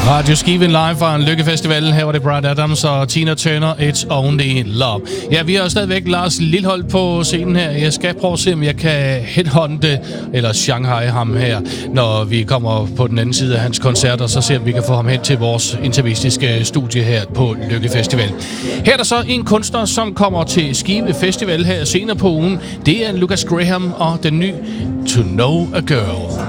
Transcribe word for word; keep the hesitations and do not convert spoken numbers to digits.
Radio Skiven live fra en Lykkefestival. Her var det Brad Adams og Tina Turner, It's Only Love. Ja, vi har stadigvæk Lars Lilholt på scenen her. Jeg skal prøve at se, om jeg kan headhunte eller Shanghai ham her, når vi kommer på den anden side af hans koncert, og så ser vi, om vi kan få ham hen til vores intervistiske studie her på Lykkefestival. Her er der så en kunstner, som kommer til Skive Festival her senere på ugen. Det er Lucas Graham og den nye To Know a Girl.